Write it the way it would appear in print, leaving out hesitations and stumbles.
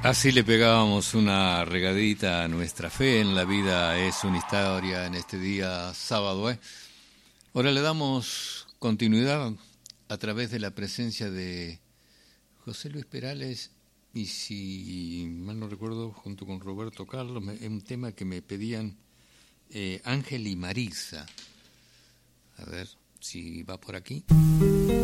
Así le pegábamos una regadita a nuestra fe en la vida es una historia en este día sábado. Ahora le damos continuidad a través de la presencia de José Luis Perales y, si mal no recuerdo, junto con Roberto Carlos, es un tema que me pedían Ángel y Marisa. A ver si va por aquí.